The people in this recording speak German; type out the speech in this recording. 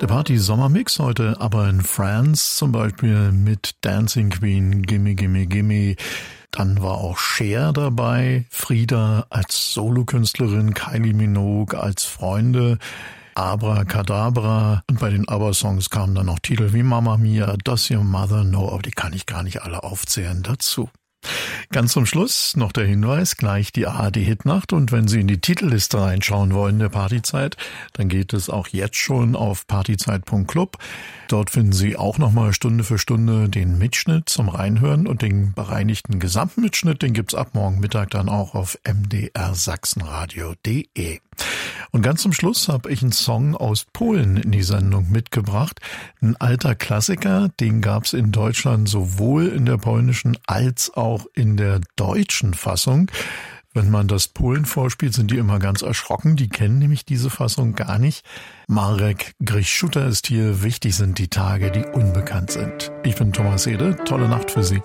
Der Party-Sommermix heute aber in France, zum Beispiel mit Dancing Queen, Gimme Gimme Gimme. Dann war auch Cher dabei, Frida als Solokünstlerin, Kylie Minogue als Freunde, Abracadabra, und bei den ABBA-Songs kamen dann noch Titel wie Mamma Mia, Does Your Mother Know, aber die kann ich gar nicht alle aufzählen dazu. Ganz zum Schluss noch der Hinweis, gleich die ARD-Hitnacht, und wenn Sie in die Titelliste reinschauen wollen der Partyzeit, dann geht es auch jetzt schon auf partyzeit.club. Dort finden Sie auch nochmal Stunde für Stunde den Mitschnitt zum Reinhören, und den bereinigten Gesamtmitschnitt, den gibt's ab morgen Mittag dann auch auf mdrsachsenradio.de. Und ganz zum Schluss habe ich einen Song aus Polen in die Sendung mitgebracht. Ein alter Klassiker, den gab's in Deutschland sowohl in der polnischen als auch in der deutschen Fassung. Wenn man das Polen vorspielt, sind die immer ganz erschrocken. Die kennen nämlich diese Fassung gar nicht. Marek Grichschuta ist hier. Wichtig sind die Tage, die unbekannt sind. Ich bin Thomas Ede. Tolle Nacht für Sie.